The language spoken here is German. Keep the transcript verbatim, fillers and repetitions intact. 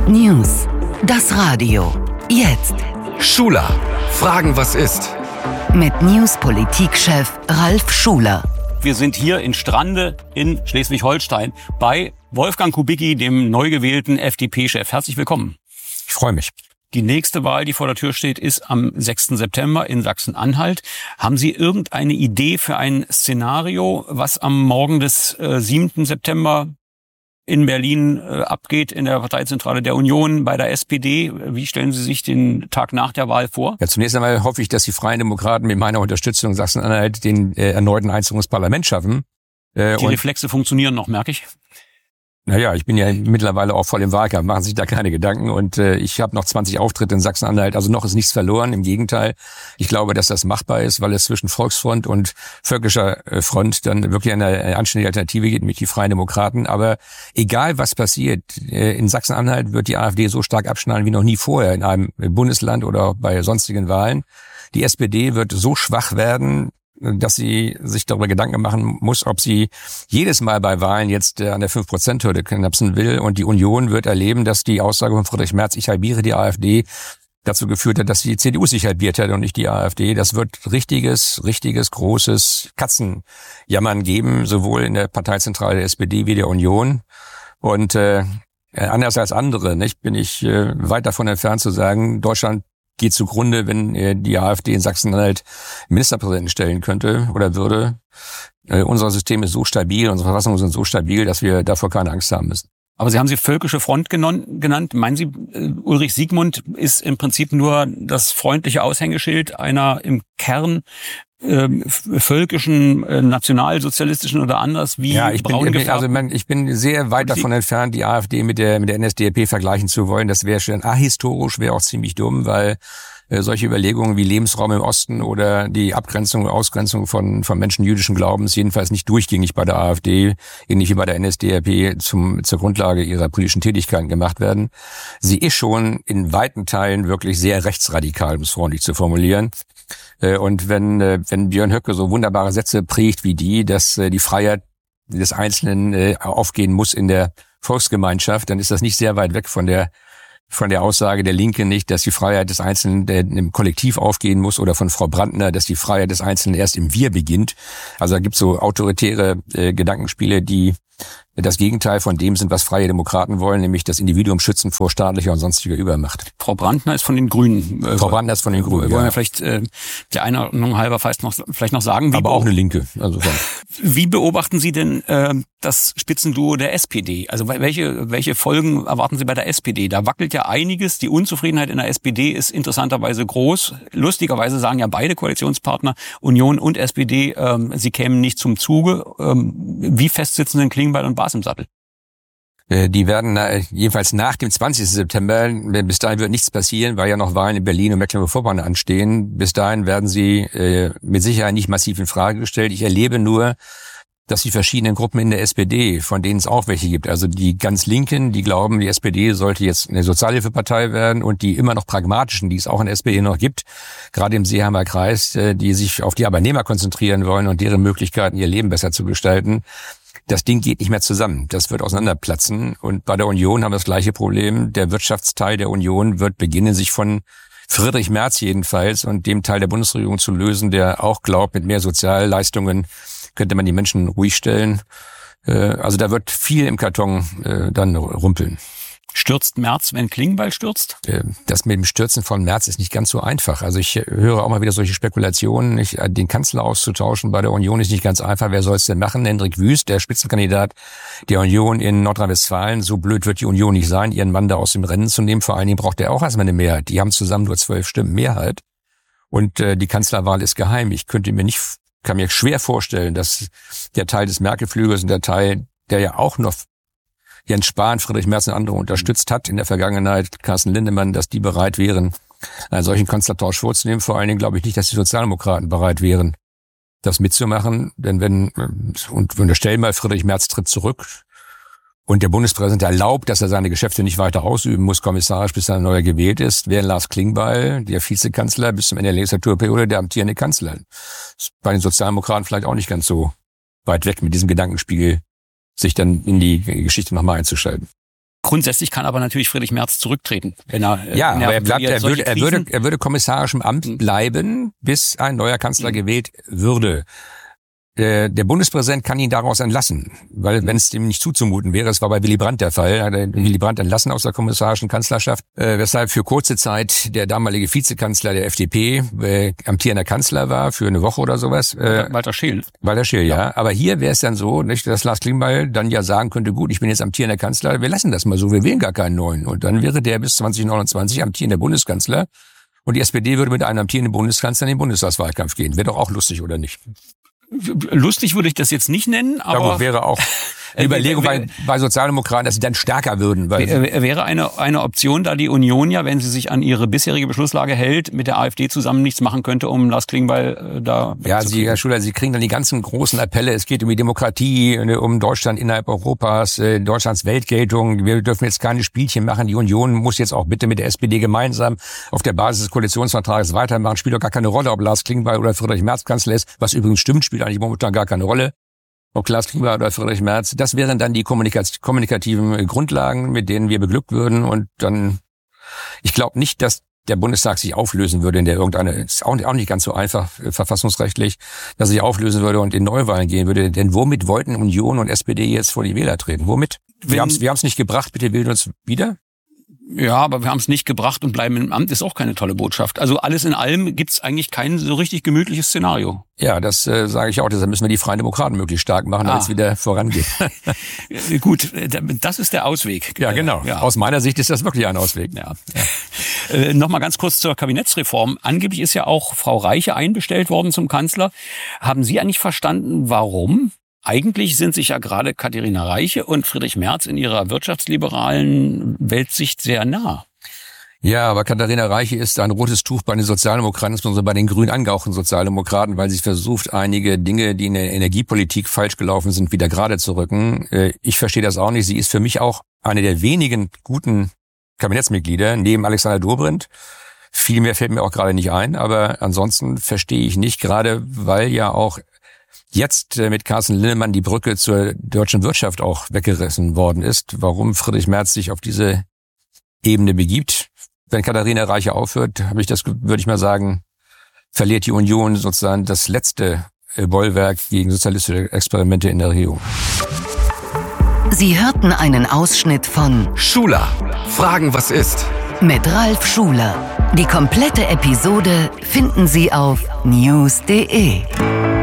News. Das Radio. Jetzt. Schuler. Fragen, was ist? Mit News-Politikchef Ralf Schuler. Wir sind hier in Strande in Schleswig-Holstein bei Wolfgang Kubicki, dem neu gewählten F D P-Chef. Herzlich willkommen. Ich freue mich. Die nächste Wahl, die vor der Tür steht, ist am sechsten September in Sachsen-Anhalt. Haben Sie irgendeine Idee für ein Szenario, was am Morgen des äh, siebten September in Berlin äh, abgeht, in der Parteizentrale der Union, bei der S P D? Wie stellen Sie sich den Tag nach der Wahl vor? Ja, zunächst einmal hoffe ich, dass die Freien Demokraten mit meiner Unterstützung Sachsen-Anhalt den äh, erneuten Einzug ins Parlament schaffen. Äh, die Reflexe funktionieren noch, merke ich. Naja, ich bin ja mittlerweile auch voll im Wahlkampf, machen Sie sich da keine Gedanken. Und äh, ich habe noch zwanzig Auftritte in Sachsen-Anhalt, also noch ist nichts verloren. Im Gegenteil, ich glaube, dass das machbar ist, weil es zwischen Volksfront und völkischer äh, Front dann wirklich eine anständige Alternative gibt mit die Freien Demokraten. Aber egal, was passiert, äh, in Sachsen-Anhalt wird die AfD so stark abschneiden wie noch nie vorher in einem Bundesland oder bei sonstigen Wahlen. Die S P D wird so schwach werden, dass sie sich darüber Gedanken machen muss, ob sie jedes Mal bei Wahlen jetzt an der fünf Prozent Hürde knapsen will. Und die Union wird erleben, dass die Aussage von Friedrich Merz, ich halbiere die AfD, dazu geführt hat, dass die C D U sich halbiert hat und nicht die AfD. Das wird richtiges, richtiges, großes Katzenjammern geben, sowohl in der Parteizentrale der S P D wie der Union. Und äh, anders als andere, nicht, bin ich äh, weit davon entfernt zu sagen, Deutschland geht zugrunde, wenn äh, die AfD in Sachsen-Anhalt Ministerpräsidenten stellen könnte oder würde. Äh, unser System ist so stabil, unsere Verfassungen sind so stabil, dass wir davor keine Angst haben müssen. Aber Sie haben sie völkische Front genannt. Meinen Sie, Ulrich Siegmund ist im Prinzip nur das freundliche Aushängeschild einer im Kern äh, völkischen, äh, nationalsozialistischen oder anders wie ja, ich braun bin, also man, ich bin sehr weit davon entfernt, die AfD mit der mit der N S D A P vergleichen zu wollen. Das wäre schon ahistorisch, wäre auch ziemlich dumm, weil äh, solche Überlegungen wie Lebensraum im Osten oder die Abgrenzung und Ausgrenzung von von Menschen jüdischen Glaubens jedenfalls nicht durchgängig bei der AfD, ähnlich wie bei der N S D A P, zum zur Grundlage ihrer politischen Tätigkeiten gemacht werden. Sie ist schon in weiten Teilen wirklich sehr rechtsradikal, um es freundlich zu formulieren. Und wenn wenn Björn Höcke so wunderbare Sätze prägt wie die, dass die Freiheit des Einzelnen aufgehen muss in der Volksgemeinschaft, dann ist das nicht sehr weit weg von der von der Aussage der Linken nicht, dass die Freiheit des Einzelnen im Kollektiv aufgehen muss, oder von Frau Brandner, dass die Freiheit des Einzelnen erst im Wir beginnt. Also da gibt es so autoritäre äh, Gedankenspiele, die das Gegenteil von dem sind, was Freie Demokraten wollen, nämlich das Individuum schützen vor staatlicher und sonstiger Übermacht. Frau Brandner ist von den Grünen. Äh, Frau Brandner ist von den Grünen, Wollen ja. wir vielleicht äh, der Einordnung halber vielleicht noch, vielleicht noch sagen. Wie Aber auch eine Linke. Also so. Wie beobachten Sie denn äh, das Spitzenduo der S P D? Also welche welche Folgen erwarten Sie bei der S P D? Da wackelt ja einiges. Die Unzufriedenheit in der S P D ist interessanterweise groß. Lustigerweise sagen ja beide Koalitionspartner, Union und S P D, ähm, sie kämen nicht zum Zuge. Ähm, wie fest sitzen denn Klingbeil und Bas im Sattel? Die werden äh, jedenfalls nach dem zwanzigsten September, bis dahin wird nichts passieren, weil ja noch Wahlen in Berlin und Mecklenburg-Vorpommern anstehen. Bis dahin werden sie äh, mit Sicherheit nicht massiv in Frage gestellt. Ich erlebe nur, dass die verschiedenen Gruppen in der S P D, von denen es auch welche gibt, also die ganz Linken, die glauben, die S P D sollte jetzt eine Sozialhilfepartei werden, und die immer noch pragmatischen, die es auch in der S P D noch gibt, gerade im Seeheimer Kreis, äh, die sich auf die Arbeitnehmer konzentrieren wollen und deren Möglichkeiten, ihr Leben besser zu gestalten. Das Ding geht nicht mehr zusammen. Das wird auseinanderplatzen. Und bei der Union haben wir das gleiche Problem. Der Wirtschaftsteil der Union wird beginnen, sich von Friedrich Merz jedenfalls und dem Teil der Bundesregierung zu lösen, der auch glaubt, mit mehr Sozialleistungen könnte man die Menschen ruhig stellen. Also da wird viel im Karton dann rumpeln. Stürzt Merz, wenn Klingbeil stürzt? Das mit dem Stürzen von Merz ist nicht ganz so einfach. Also ich höre auch mal wieder solche Spekulationen. Ich, den Kanzler auszutauschen bei der Union ist nicht ganz einfach. Wer soll es denn machen? Hendrik Wüst, der Spitzenkandidat der Union in Nordrhein-Westfalen. So blöd wird die Union nicht sein, ihren Mann da aus dem Rennen zu nehmen. Vor allen Dingen braucht er auch erstmal eine Mehrheit. Die haben zusammen nur zwölf Stimmen Mehrheit. Und äh, die Kanzlerwahl ist geheim. Ich könnte mir nicht, kann mir schwer vorstellen, dass der Teil des Merkel-Flügels und der Teil, der ja auch noch Jens Spahn, Friedrich Merz und andere unterstützt hat in der Vergangenheit, Carsten Lindemann, dass die bereit wären, einen solchen Kanzlertausch vorzunehmen. Vor allen Dingen glaube ich nicht, dass die Sozialdemokraten bereit wären, das mitzumachen. Denn wenn, und wir unterstellen mal, Friedrich Merz tritt zurück und der Bundespräsident erlaubt, dass er seine Geschäfte nicht weiter ausüben muss, kommissarisch, bis er neuer gewählt ist, wäre Lars Klingbeil, der Vizekanzler, bis zum Ende der Legislaturperiode der amtierende Kanzler. Ist bei den Sozialdemokraten vielleicht auch nicht ganz so weit weg mit diesem Gedankenspiel, sich dann in die Geschichte nochmal einzuschalten. Grundsätzlich kann aber natürlich Friedrich Merz zurücktreten. Wenn er, ja, wenn er, aber er, bleibt, er, würde, er, würde, Krisen, er würde kommissarisch im Amt bleiben, bis ein neuer Kanzler gewählt würde. Der, der Bundespräsident kann ihn daraus entlassen, weil wenn es dem nicht zuzumuten wäre, es war bei Willy Brandt der Fall, hat er Willy Brandt entlassen aus der kommissarischen Kanzlerschaft, äh, weshalb für kurze Zeit der damalige Vizekanzler der F D P äh, amtierender Kanzler war, für eine Woche oder sowas. Äh, Walter Scheel. Walter Scheel, ja. ja. Aber hier wäre es dann so, nicht, dass Lars Klingbeil dann ja sagen könnte, gut, ich bin jetzt amtierender Kanzler, wir lassen das mal so, wir wählen gar keinen neuen. Und dann wäre der bis zwanzig neunundzwanzig amtierender Bundeskanzler und die S P D würde mit einem amtierenden Bundeskanzler in den Bundestagswahlkampf gehen. Wäre doch auch lustig, oder nicht? Lustig würde ich das jetzt nicht nennen, aber... Ja, gut, wäre auch eine Überlegung bei, bei Sozialdemokraten, dass sie dann stärker würden. Weil wäre eine, eine Option, da die Union ja, wenn sie sich an ihre bisherige Beschlusslage hält, mit der AfD zusammen nichts machen könnte, um Lars Klingbeil äh, da... Ja, Sie, Herr Schuler, Sie kriegen dann die ganzen großen Appelle. Es geht um die Demokratie, um Deutschland innerhalb Europas, äh, Deutschlands Weltgeltung. Wir dürfen jetzt keine Spielchen machen. Die Union muss jetzt auch bitte mit der S P D gemeinsam auf der Basis des Koalitionsvertrages weitermachen. Spielt doch gar keine Rolle, ob Lars Klingbeil oder Friedrich Merz Kanzler ist, was übrigens stimmt, spielt eigentlich momentan gar keine Rolle. Ob Lars Klingbeil oder Friedrich Merz, das wären dann die kommunikativ- kommunikativen Grundlagen, mit denen wir beglückt würden. Und dann, ich glaube nicht, dass der Bundestag sich auflösen würde, in der irgendeine, ist auch nicht ganz so einfach äh, verfassungsrechtlich, dass er sich auflösen würde und in Neuwahlen gehen würde. Denn womit wollten Union und S P D jetzt vor die Wähler treten? Womit? Wir haben es wir haben's nicht gebracht, bitte wählen uns wieder. Ja, aber wir haben es nicht gebracht und bleiben im Amt ist auch keine tolle Botschaft. Also alles in allem gibt's eigentlich kein so richtig gemütliches Szenario. Ja, das äh, sage ich auch. Deshalb müssen wir die Freien Demokraten möglichst stark machen, damit es ah. wieder vorangeht. Gut, das ist der Ausweg. Ja, genau. Ja. Aus meiner Sicht ist das wirklich ein Ausweg. Ja. Ja. Äh, Nochmal ganz kurz zur Kabinettsreform. Angeblich ist ja auch Frau Reiche einbestellt worden zum Kanzler. Haben Sie eigentlich verstanden, warum? Eigentlich sind sich ja gerade Katharina Reiche und Friedrich Merz in ihrer wirtschaftsliberalen Weltsicht sehr nah. Ja, aber Katharina Reiche ist ein rotes Tuch bei den Sozialdemokraten, insbesondere bei den grün angehauchten Sozialdemokraten, weil sie versucht, einige Dinge, die in der Energiepolitik falsch gelaufen sind, wieder gerade zu rücken. Ich verstehe das auch nicht. Sie ist für mich auch eine der wenigen guten Kabinettsmitglieder, neben Alexander Dobrindt. Viel mehr fällt mir auch gerade nicht ein, aber ansonsten verstehe ich nicht, gerade weil ja auch jetzt mit Carsten Linnemann die Brücke zur deutschen Wirtschaft auch weggerissen worden ist, warum Friedrich Merz sich auf diese Ebene begibt. Wenn Katharina Reiche aufhört, habe ich das, würde ich mal sagen, verliert die Union sozusagen das letzte Bollwerk gegen sozialistische Experimente in der Regierung. Sie hörten einen Ausschnitt von Schuler, Fragen, was ist? Mit Ralf Schuler. Die komplette Episode finden Sie auf news punkt de.